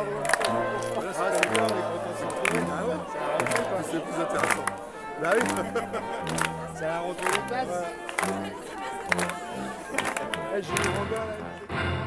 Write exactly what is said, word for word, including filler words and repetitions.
Là, c'est bien, on est content de se retrouver. Ah ouais, c'est la rentrée, quoi. C'est le plus intéressant. Bah oui. C'est la rentrée des classes. Ouais. Eh, j'ai eu Randa, là.